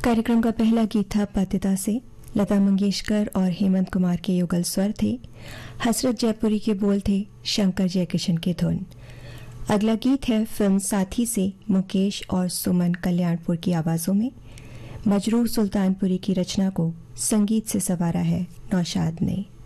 कार्यक्रम का पहला गीत था पतिता से। लता मंगेशकर और हेमंत कुमार के युगल स्वर थे। हसरत जयपुरी के बोल थे शंकर जयकिशन की धुन। अगला गीत है फिल्म साथी से मुकेश और सुमन कल्याणपुर की आवाजों में। मजरूह सुल्तानपुरी की रचना को संगीत से संवारा है नौशाद ने।